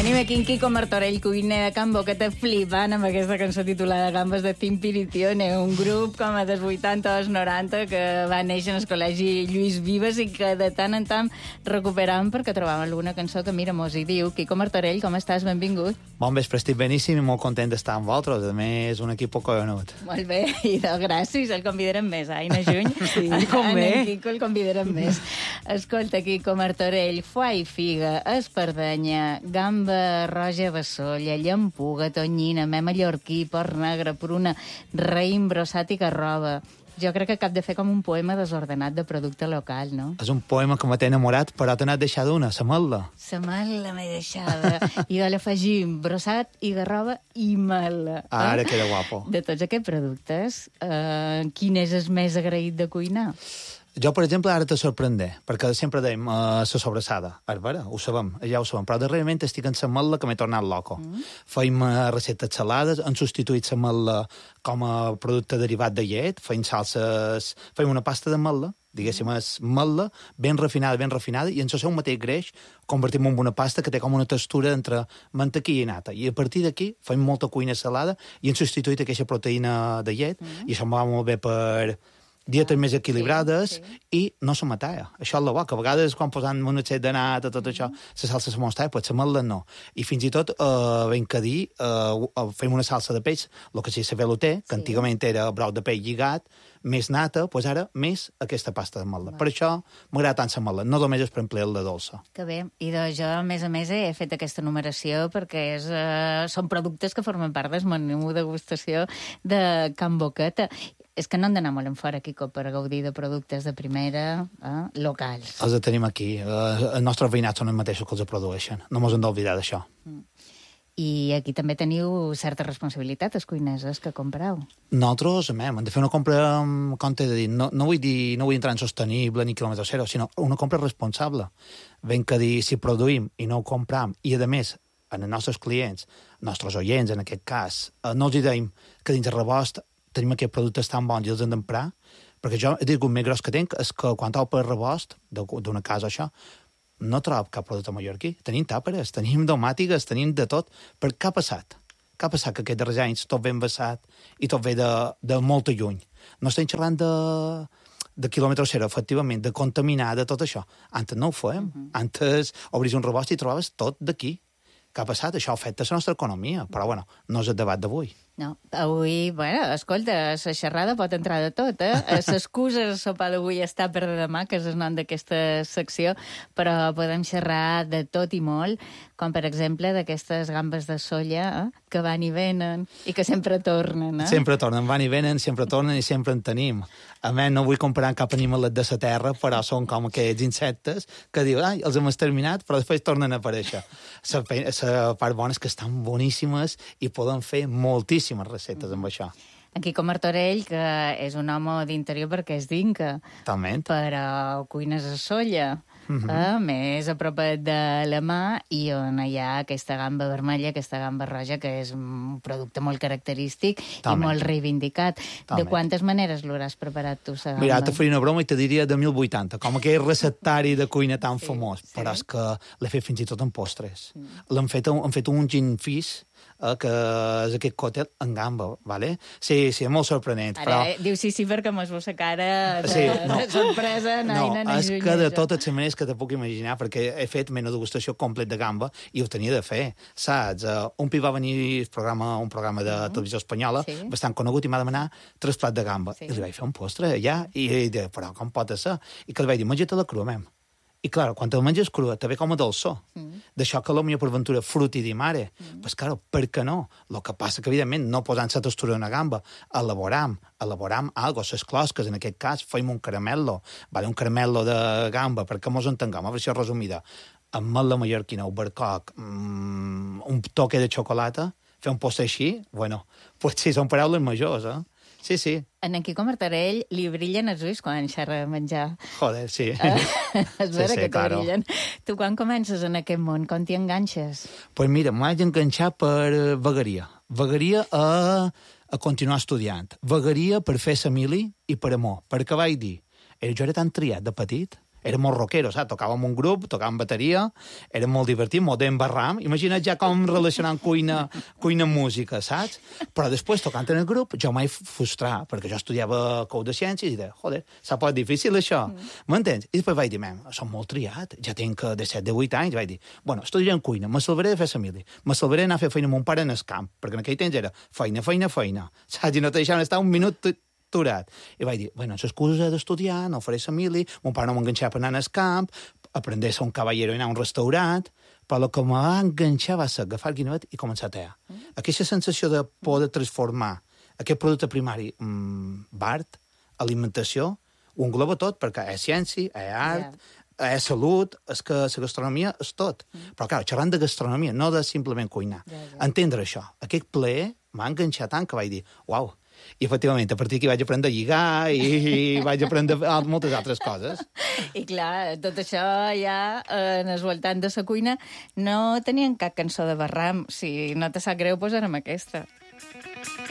Tenim aquí en Quico Martorell, cuiner de Can Boqueta, flipant amb aquesta cançó titulada Gambes de Timpiritione, un grup com a dels 80 o dels 90 que va néixer en el col·legi Lluís Vives i que de tant en tant recuperam perquè trobàvem alguna cançó que, mira, mos hi diu. Quico Martorell, com estàs? Benvingut. Bon vespre, estic beníssim i molt content d'estar amb vosaltres. A més, un equip coronut. Molt bé, i de gràcies, el convidarem més, Aina Juny. Sí, com bé. En Quico el convidarem més. Escolta, Quico Martorell, foie i figa, espardenya, gamba roja bassolla, llampuga, tonyina, me mallorquí, porc negre, pruna, raïm, brossat i garrova. Jo crec que cap de fer com un poema desordenat de producte local, no? És un poema que m'ha enamorat, però t'he anat deixar d'una, sa mel·la. Sa mel·la m'he deixada. I jo l'afegim brossat i garrova i mel·la. Ara queda guapo. De tots aquests productes, quin és el més agraït de cuinar? Jo, per exemple, ara te sorprendré, perquè sempre dèiem la sobrassada. És vera, ho sabem, ja ho sabem. Però darrerament estic en la mel·la que m'he tornat loco. Feim recetes salades, hem substituït la mel·la com a producte derivat de llet, feim salses, feim una pasta de mel·la, diguéssim, és mel·la ben refinada, i en el seu mateix greix convertim en una pasta que té com una textura entre mantequilla i nata. I a partir d'aquí feim molta cuina salada i hem substituït aquesta proteïna de llet, i això em va molt bé per dietes més equilibrades, i no se matalla. Això és el bo, que a vegades quan posant un excés de nata, tot això, la salsa se mostalla, pues la mel·la no. I fins i tot, ben que dir, fem una salsa de peix, el que sí se veluté, que antigament era brou de peix lligat, més nata, pues ara més aquesta pasta de mel·la. Per això m'agrada tant la mel·la, no només és per emplear la dolça. Que bé. I jo, a més, he fet aquesta numeració perquè són productes que formen part del menú de degustació de Can Boqueta. És que no hem d'anar molt en fora, Quico, per gaudir de productes de primera, locals. Els tenim aquí. Els nostres veïnats són els mateixos que els produeixen. No mos hem d'oblidar d'això. I aquí també teniu certa responsabilitat, els cuiners que compreu. Nosaltres, hem de fer una compra, com t'he de dir, no vull entrar en sostenible ni quilòmetre zero, sinó una compra responsable. Ben que dir, si produïm i no ho compram, i a més, en els nostres clients, nostres oients, en aquest cas, no els diem que dins el rebost tenim aquests productes tan bons i els hem d'emprar, perquè jo he dit el més gros que tinc és que quan trobo per rebost d'una casa això, no trobo cap producte mallorquí. Tenim tàperes, tenim domàtiques, tenim de tot. Per què ha passat? Què ha passat? Que aquests darrers anys tot ve envasat i tot ve de molt lluny. No estem xerrant de quilòmetre zero, efectivament, de contaminar, de tot això. Antes no ho fèiem. Antes obris un rebost i trobaves tot d'aquí. Què ha passat? Això afecta la nostra economia. Però, bueno, no és el debat d'avui. No, avui, escolta, la xerrada pot entrar de tot, L'excusa del sopar d'avui està per de demà, que és el nom d'aquesta secció, però podem xerrar de tot i molt, com per exemple d'aquestes gambes de solla, que van i venen, i que sempre tornen, Sempre tornen, van i venen, sempre tornen i sempre en tenim. A més, no vull comparar cap animalet de la terra, però són com aquests insectes que diuen, ai, els hem exterminat, però després tornen a aparèixer. La part bona és que estan boníssimes i poden fer moltíssimes recetes amb això. En Quico Martorell, que és un home d'interior perquè és d'Inca. Totalment. Però cuines a solla, més a prop de la mà, i on hi ha aquesta gamba vermella, aquesta gamba roja, que és un producte molt característic i molt reivindicat. De quantes maneres l'hauràs preparat tu, la gamba? Mira, te faria una broma i te diria de 1080, com aquell receptari de cuina tan famós, però és que l'he fet fins i tot en postres. Hem fet un gin fizz, que és aquest còctel en gamba, ¿vale? Sí, és molt sorprenent. Ara, diu sí perquè mos vos sa cara de sorpresa. No, és que de totes les maneres que te puc imaginar, perquè he fet menú degustació complet de gamba i ho tenia de fer, saps? Un pi va venir un programa de televisió espanyola, bastant conegut, i m'ha demanat 3 plats de gamba. I li vaig fer un postre, ja, i deia, però com pot ser? I que li vaig dir, menja-te-la crua, mem. I, clar, quan te'l menges crua, te ve com a dolçó. D'això que potser per ventura fruti di mare. Pues, claro, per què no? El que passa que, evidentment, no posant la textura d'una gamba, elaboram algo, les closques, en aquest cas, feim un caramello, un caramello de gamba, perquè mos entenguem, a versió resumida, amb mel·la mallorquina, albercoc, un toque de xocolata, fer un postre així, bueno, pues sí, són paraules majors, Sí, sí. En Quico Martorell li brillen els ulls quan xerra de menjar. Joder, sí. És vera que te brillen. Tu quan comences en aquest món? Com t'hi enganxes? Pues mira, m'haig d'enganxar per vegueria. Vegueria a continuar estudiant. Vegueria per fer família i per amor. Perquè vaig dir, jo era tan triat de petit, Era molt rockero, saps? Tocàvem un grup, tocàvem bateria, era molt divertit, molt d'embarram. Imagina't ja com relacionant cuina amb música, saps? Però després, tocant en el grup, jo m'he frustrat, perquè jo estudiava cou de ciències i deia, joder, s'ha pot difícil això, m'entens? I després vaig dir, som molt triat, ja tinc de 7 de 8 anys, vaig dir, bueno, estudiaré en cuina, me salvaré de fer família, me salvaré d'anar a fer feina amb mon pare en el camp, perquè en aquell temps era feina, saps? I no te deixaven estar un minut aturat. I vaig dir, bueno, les excuses he d'estudiar, no faré família, mon pare no m'enganxava per anar al camp, aprender a ser un caballero i anar a un restaurant, però el que me va enganxar va ser agafar el guinevet i començar a tallar. Aquesta sensació de poder transformar aquest producte primari d'art, alimentació, ho engloba tot, perquè és ciència, és art, és salut, és que la gastronomia és tot. Però, clar, xerrant de gastronomia, no de simplement cuinar. Entendre això. Aquest plaer m'ha enganxat tant que vaig dir, uau. I, efectivament, a partir d'aquí vaig aprendre a lligar i vaig aprendre moltes altres coses. I, clar, tot això ja, en el voltant de la cuina, no tenien cap cançó de Barram. Si no te sap greu, posarem aquesta.